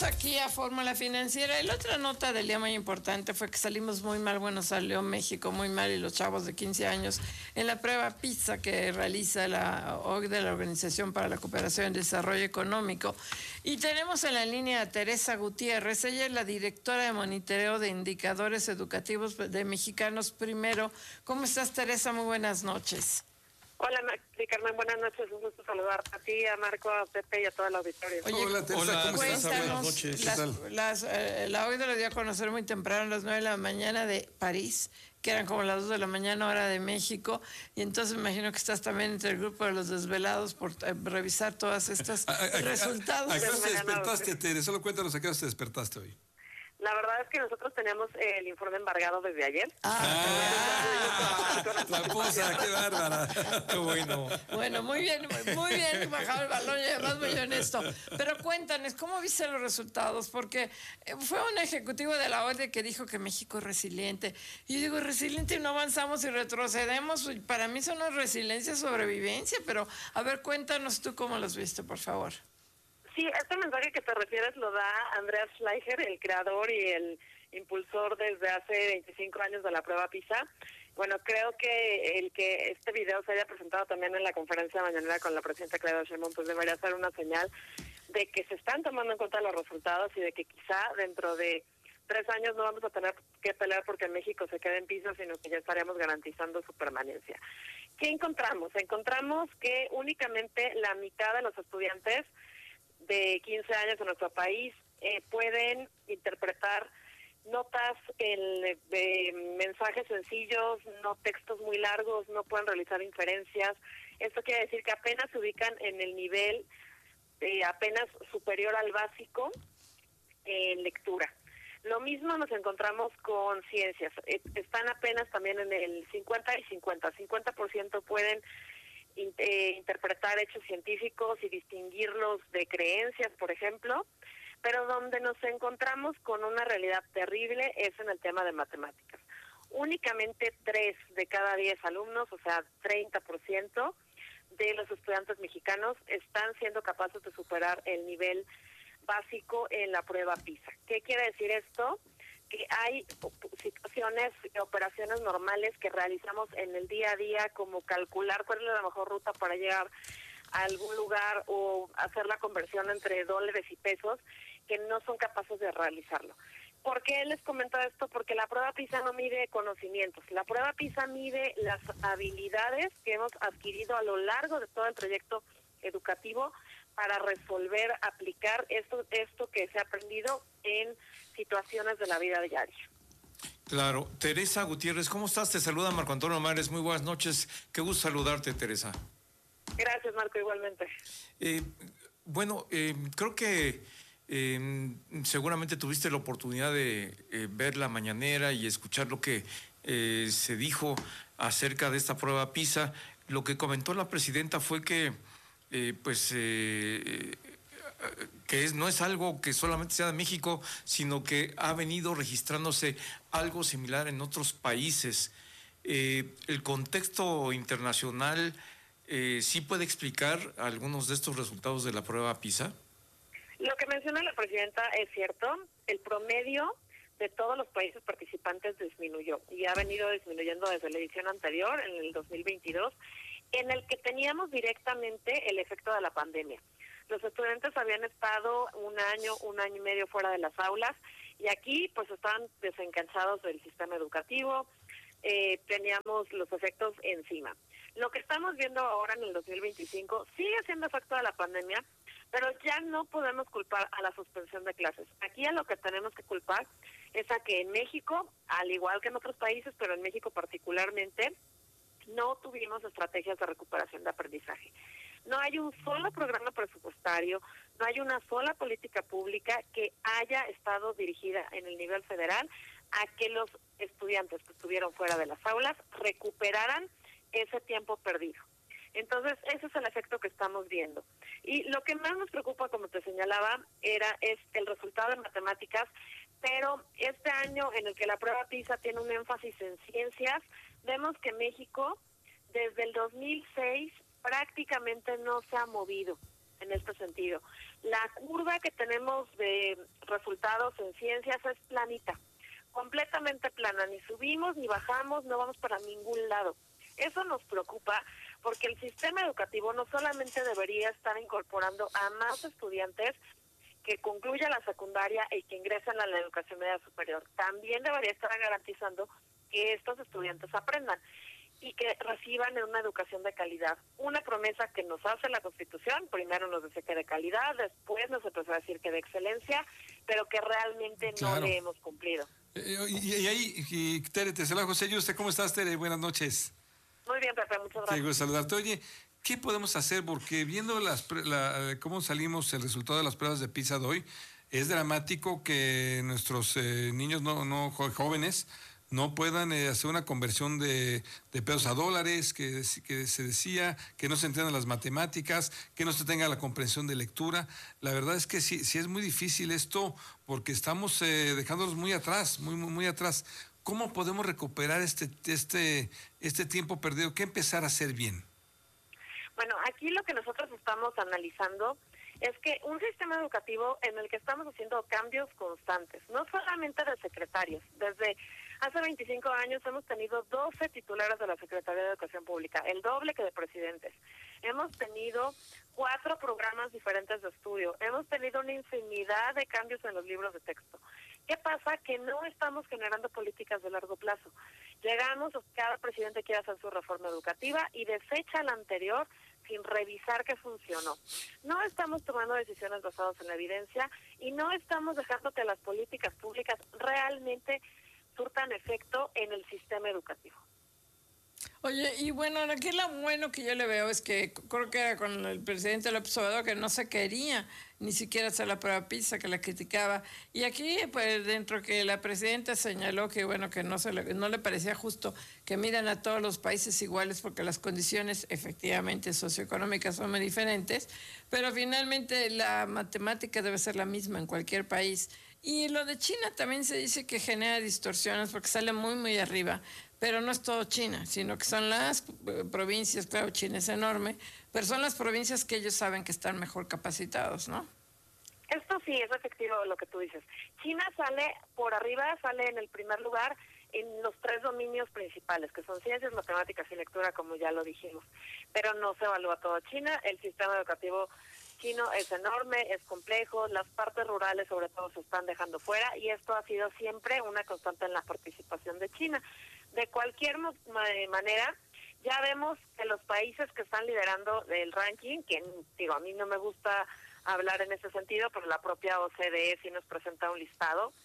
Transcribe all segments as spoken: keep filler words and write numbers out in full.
Regresamos aquí a Fórmula Financiera y la otra nota del día muy importante fue que salimos muy mal, bueno, salió México muy mal y los chavos de quince años en la prueba PISA que realiza la O C D E, la Organización para la Cooperación y Desarrollo Económico. Y tenemos en la línea a Teresa Gutiérrez, ella es la directora de monitoreo de indicadores educativos de Mexicanos Primero. ¿Cómo estás, Teresa? Muy buenas noches. Hola, Carmen, buenas noches, un gusto saludarte a ti, a Marco, a Pepe y a toda la auditoría. Oye, hola, Teresa, hola, ¿cómo estás? Buenas noches. Las, las, eh, la O C D E lo dio a conocer muy temprano, a las nueve de la mañana de París, que eran como las dos de la mañana hora de México, y entonces me imagino que estás también entre el grupo de los desvelados por eh, revisar todos estos a, a, resultados. ¿A, a, a qué hora te despertaste, Teresa? Solo cuéntanos a qué hora te despertaste hoy. La verdad es que nosotros teníamos eh, el informe embargado desde ayer. ¡Ah! ah ¡Tramposa! ¡Qué bárbara! ¡Qué bueno! Bueno, muy bien, muy bien bajado el balón y además muy honesto. Pero cuéntanos, ¿cómo viste los resultados? Porque fue un ejecutivo de la O C D E que dijo que México es resiliente. Y yo digo, resiliente y no avanzamos y retrocedemos. Para mí eso no es resiliencia, es sobrevivencia. Pero, a ver, cuéntanos tú cómo los viste, por favor. Sí, este mensaje que te refieres lo da Andreas Schleicher, el creador y el impulsor desde hace veinticinco años de la prueba PISA. Bueno, creo que el que este video se haya presentado también en la conferencia de mañanera con la presidenta Claudia Sheinbaum, pues debería ser una señal de que se están tomando en cuenta los resultados y de que quizá dentro de tres años no vamos a tener que pelear porque México se quede en PISA, sino que ya estaríamos garantizando su permanencia. ¿Qué encontramos? Encontramos que únicamente la mitad de los estudiantes de quince años en nuestro país eh, pueden interpretar notas en, de mensajes sencillos, no textos muy largos, no pueden realizar inferencias. Esto quiere decir que apenas se ubican en el nivel eh, apenas superior al básico en lectura. Lo mismo nos encontramos con ciencias. Eh, están apenas también en el cincuenta y cincuenta. cincuenta por ciento pueden Eh, interpretar hechos científicos y distinguirlos de creencias, por ejemplo, pero donde nos encontramos con una realidad terrible es en el tema de matemáticas. Únicamente tres de cada diez alumnos, o sea, treinta por ciento de los estudiantes mexicanos están siendo capaces de superar el nivel básico en la prueba PISA. ¿Qué quiere decir esto? Que hay situaciones, operaciones normales que realizamos en el día a día, como calcular cuál es la mejor ruta para llegar a algún lugar o hacer la conversión entre dólares y pesos, que no son capaces de realizarlo. ¿Por qué les comento esto? Porque la prueba PISA no mide conocimientos, la prueba PISA mide las habilidades que hemos adquirido a lo largo de todo el trayecto educativo para resolver, aplicar esto, esto que se ha aprendido en situaciones de la vida diaria. Claro. Teresa Gutiérrez, ¿cómo estás? Te saluda Marco Antonio Mares, muy buenas noches. Qué gusto saludarte, Teresa. Gracias, Marco, igualmente. Eh, bueno, eh, creo que eh, seguramente tuviste la oportunidad de eh, ver la mañanera y escuchar lo que eh, se dijo acerca de esta prueba PISA. Lo que comentó la presidenta fue que Eh, pues eh, que es, no es algo que solamente sea de México, sino que ha venido registrándose algo similar en otros países. Eh, el contexto internacional eh, ¿sí puede explicar algunos de estos resultados de la prueba PISA? Lo que menciona la presidenta es cierto. El promedio de todos los países participantes disminuyó y ha venido disminuyendo desde la edición anterior, en el dos mil veintidós, en el que teníamos directamente el efecto de la pandemia. Los estudiantes habían estado un año, un año y medio fuera de las aulas y aquí pues estaban desencanchados del sistema educativo, eh, teníamos los efectos encima. Lo que estamos viendo ahora en el dos mil veinticinco sigue siendo efecto de la pandemia, pero ya no podemos culpar a la suspensión de clases. Aquí a lo que tenemos que culpar es a que en México, al igual que en otros países, pero en México particularmente, no tuvimos estrategias de recuperación de aprendizaje. No hay un solo programa presupuestario, no hay una sola política pública que haya estado dirigida en el nivel federal a que los estudiantes que estuvieron fuera de las aulas recuperaran ese tiempo perdido. Entonces, ese es el efecto que estamos viendo. Y lo que más nos preocupa, como te señalaba, era es el resultado de matemáticas, pero este año en el que la prueba PISA tiene un énfasis en ciencias, vemos que México desde el dos mil seis prácticamente no se ha movido en este sentido. La curva que tenemos de resultados en ciencias es planita, completamente plana, ni subimos ni bajamos, no vamos para ningún lado. Eso nos preocupa porque el sistema educativo no solamente debería estar incorporando a más estudiantes que concluyan la secundaria y que ingresan a la educación media superior, también debería estar garantizando que estos estudiantes aprendan y que reciban una educación de calidad. Una promesa que nos hace la Constitución, primero nos dice que de calidad, después nos empezó a decir que de excelencia, pero que realmente claro. no le hemos cumplido. Eh, y, y ahí, y, Tere, te saluda José Yuste. ¿Cómo estás, Tere? Buenas noches. Muy bien, Pepe, muchas gracias. Qué gusto saludarte. Oye, ¿qué podemos hacer? Porque viendo las, la, cómo salimos el resultado de las pruebas de PISA de hoy, es dramático que nuestros eh, niños no, no jóvenes no puedan eh, hacer una conversión de, de pesos a dólares, que, que se decía, que no se entiendan las matemáticas, que no se tenga la comprensión de lectura. La verdad es que sí, sí es muy difícil esto, porque estamos eh, dejándolos muy atrás, muy, muy, muy atrás. ¿Cómo podemos recuperar este, este, este tiempo perdido? ¿Qué empezar a hacer bien? Bueno, aquí lo que nosotros estamos analizando es que un sistema educativo en el que estamos haciendo cambios constantes, no solamente de secretarios. Desde hace veinticinco años hemos tenido doce titulares de la Secretaría de Educación Pública, el doble que de presidentes. Hemos tenido cuatro programas diferentes de estudio, hemos tenido una infinidad de cambios en los libros de texto. ¿Qué pasa? Que no estamos generando políticas de largo plazo. Llegamos, cada presidente quiere hacer su reforma educativa y desecha la anterior sin revisar que funcionó. No estamos tomando decisiones basadas en la evidencia y no estamos dejando que las políticas públicas realmente surtan efecto en el sistema educativo. Oye, y bueno, aquí lo bueno que yo le veo es que creo que era con el presidente López Obrador que no se quería ni siquiera hacer la prueba PISA, que la criticaba. Y aquí, pues, dentro que la presidenta señaló que, bueno, que no, se le, no le parecía justo que miran a todos los países iguales porque las condiciones, efectivamente, socioeconómicas son muy diferentes, pero finalmente la matemática debe ser la misma en cualquier país. Y lo de China también se dice que genera distorsiones porque sale muy, muy arriba. Pero no es todo China, sino que son las provincias, claro, China es enorme, pero son las provincias que ellos saben que están mejor capacitados, ¿no? Esto sí, es efectivo lo que tú dices. China sale por arriba, sale en el primer lugar en los tres dominios principales, que son ciencias, matemáticas y lectura, como ya lo dijimos. Pero no se evalúa todo China, el sistema educativo chino es enorme, es complejo, las partes rurales sobre todo se están dejando fuera y esto ha sido siempre una constante en la participación de China. De cualquier manera, ya vemos que los países que están liderando el ranking, que digo, a mí no me gusta hablar en ese sentido, pero la propia O C D E sí nos presenta un listado,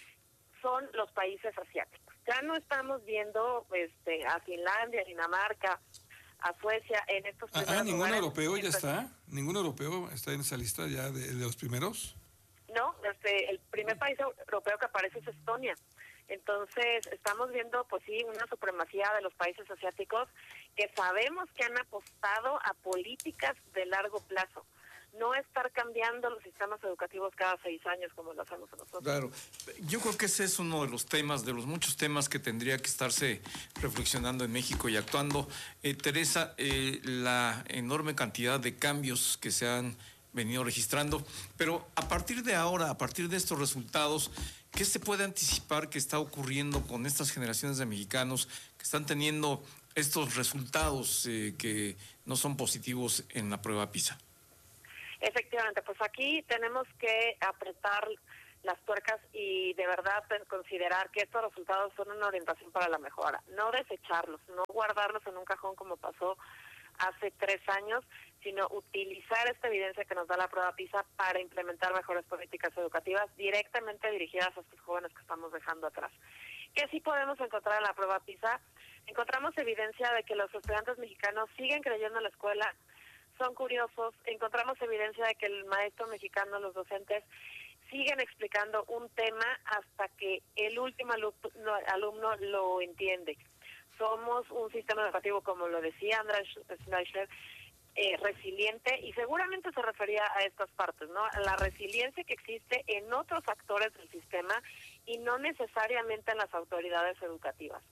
son los países asiáticos. Ya no estamos viendo este, a Finlandia, a Dinamarca, a Suecia en estos primeros Ah, ¿ningún lugares. europeo ya está? ¿Ningún europeo está en esa lista ya de, de los primeros? No, este, el primer país europeo que aparece es Estonia. Entonces, estamos viendo, pues sí, una supremacía de los países asiáticos que sabemos que han apostado a políticas de largo plazo. No estar cambiando los sistemas educativos cada seis años como lo hacemos nosotros. Claro, yo creo que ese es uno de los temas, de los muchos temas que tendría que estarse reflexionando en México y actuando. Eh, Teresa, eh, la enorme cantidad de cambios que se han venido registrando, pero a partir de ahora, a partir de estos resultados, ¿qué se puede anticipar que está ocurriendo con estas generaciones de mexicanos que están teniendo estos resultados eh, que no son positivos en la prueba PISA? Efectivamente, pues aquí tenemos que apretar las tuercas y de verdad considerar que estos resultados son una orientación para la mejora, no desecharlos, no guardarlos en un cajón como pasó hace tres años, sino utilizar esta evidencia que nos da la prueba PISA para implementar mejores políticas educativas directamente dirigidas a estos jóvenes que estamos dejando atrás. ¿Qué sí podemos encontrar en la prueba PISA? Encontramos evidencia de que los estudiantes mexicanos siguen creyendo en la escuela, son curiosos, encontramos evidencia de que el maestro mexicano, los docentes, siguen explicando un tema hasta que el último alumno, alumno lo entiende. Somos un sistema educativo, como lo decía Andrés Schleicher, eh, resiliente, y seguramente se refería a estas partes, ¿no? La resiliencia que existe en otros actores del sistema y no necesariamente en las autoridades educativas.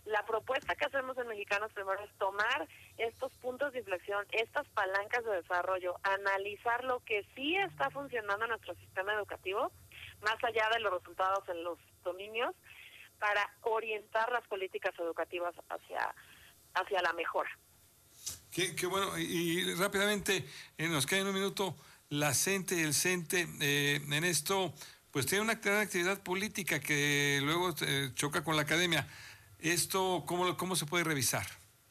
La propuesta que hacemos en Mexicanos Primero es tomar estos puntos de inflexión, estas palancas de desarrollo, analizar lo que sí está funcionando en nuestro sistema educativo, más allá de los resultados en los dominios, para orientar las políticas educativas hacia, hacia la mejora. Qué, qué bueno, y, y rápidamente, eh, nos queda en un minuto, la CENTE y el CENTE eh, en esto, pues tiene una gran actividad política que luego eh, choca con la academia. ¿Esto cómo, cómo se puede revisar?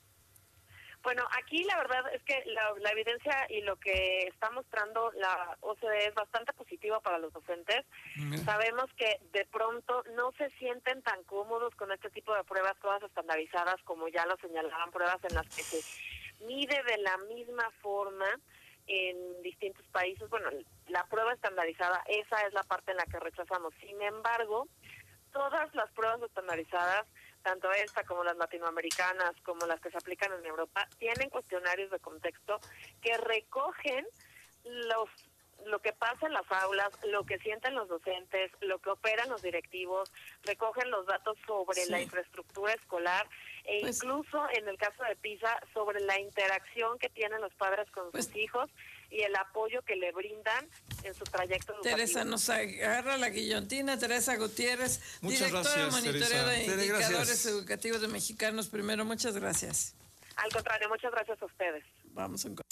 Bueno, aquí la verdad es que la, la evidencia y lo que está mostrando la O C D E es bastante positiva para los docentes. Bien. Sabemos que de pronto no se sienten tan cómodos con este tipo de pruebas todas estandarizadas, como ya lo señalaban, pruebas en las que se mide de la misma forma en distintos países. Bueno, la prueba estandarizada, esa es la parte en la que rechazamos. Sin embargo, todas las pruebas estandarizadas, tanto esta como las latinoamericanas, como las que se aplican en Europa, tienen cuestionarios de contexto que recogen los lo que pasa en las aulas, lo que sienten los docentes, lo que operan los directivos, recogen los datos sobre sí. la infraestructura escolar e pues, incluso en el caso de PISA sobre la interacción que tienen los padres con pues, sus hijos y el apoyo que le brindan en su trayecto educativo. Teresa nos agarra la guillotina. Teresa Gutiérrez, muchas directora gracias, de monitoreo Teresa. de indicadores gracias. educativos de Mexicanos Primero. Muchas gracias. Al contrario, muchas gracias a ustedes. Vamos a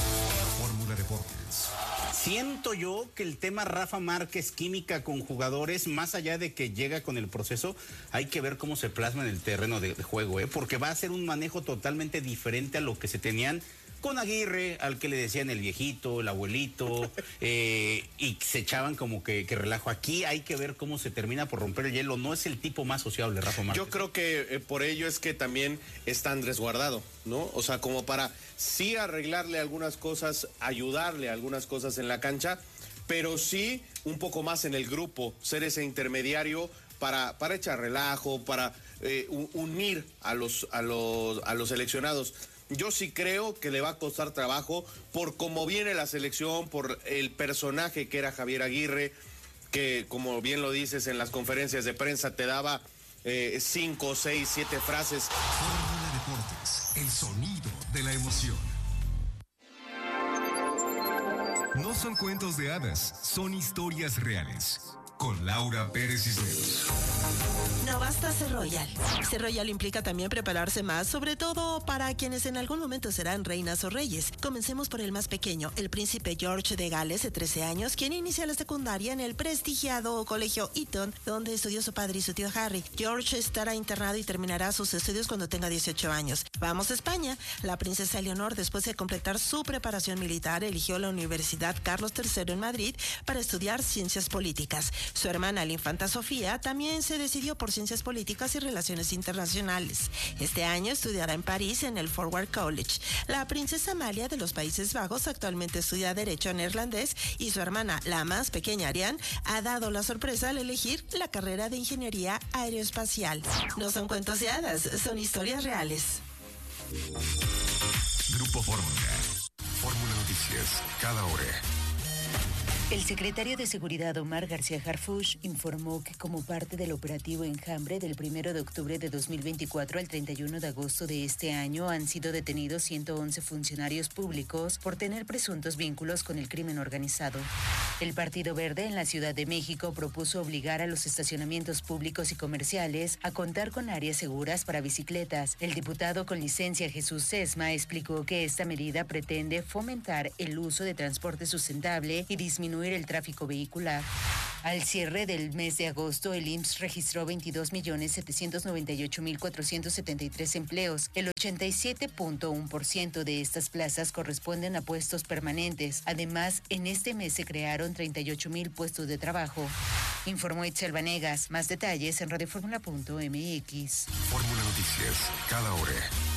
Fórmula Deportes. Siento yo que el tema Rafa Márquez, química con jugadores, más allá de que llega con el proceso, hay que ver cómo se plasma en el terreno de, de juego, ¿eh? Porque va a ser un manejo totalmente diferente a lo que se tenían con Aguirre, al que le decían el viejito, el abuelito, eh, y se echaban como que, que relajo. Aquí hay que ver cómo se termina por romper el hielo. No es el tipo más sociable, Rafa Márquez. Yo creo que eh, por ello es que también está Andrés Guardado, ¿no? O sea, como para sí arreglarle algunas cosas, ayudarle a algunas cosas en la cancha, pero sí un poco más en el grupo, ser ese intermediario para, para echar relajo, para eh, unir a los, a los, a los seleccionados. Yo sí creo que le va a costar trabajo por cómo viene la selección, por el personaje que era Javier Aguirre, que como bien lo dices en las conferencias de prensa te daba eh, cinco, seis, siete frases. Fórmula Deportes, el sonido de la emoción. No son cuentos de hadas, son historias reales. Con Laura Pérez Cisneros. No basta ser royal. Ser royal implica también prepararse más, sobre todo para quienes en algún momento serán reinas o reyes. Comencemos por el más pequeño, el príncipe George de Gales, de trece años, quien inicia la secundaria en el prestigiado colegio Eton, donde estudió su padre y su tío Harry. George estará internado y terminará sus estudios cuando tenga dieciocho años. Vamos a España. La princesa Leonor, después de completar su preparación militar, eligió la Universidad Carlos tercero en Madrid para estudiar ciencias políticas. Su hermana, la infanta Sofía, también se decidió por ciencias políticas y relaciones internacionales. Este año estudiará en París en el Forward College. La princesa Amalia de los Países Bajos actualmente estudia Derecho neerlandés y su hermana, la más pequeña Ariane, ha dado la sorpresa al elegir la carrera de Ingeniería Aeroespacial. No son cuentos de hadas, son historias reales. Grupo Fórmula. Fórmula Noticias, cada hora. El secretario de Seguridad Omar García Harfuch informó que como parte del operativo Enjambre del primero de octubre de dos mil veinticuatro al treinta y uno de agosto de este año han sido detenidos ciento once funcionarios públicos por tener presuntos vínculos con el crimen organizado. El Partido Verde en la Ciudad de México propuso obligar a los estacionamientos públicos y comerciales a contar con áreas seguras para bicicletas. El diputado con licencia Jesús Sesma explicó que esta medida pretende fomentar el uso de transporte sustentable y disminuir el tráfico vehicular. Al cierre del mes de agosto, el I M S S registró veintidós millones setecientos noventa y ocho mil cuatrocientos setenta y tres empleos. El ochenta y siete punto uno por ciento de estas plazas corresponden a puestos permanentes. Además, en este mes se crearon treinta y ocho mil puestos de trabajo. Informó Itzel Vanegas. Más detalles en radioformula punto m x. Fórmula Noticias, cada hora.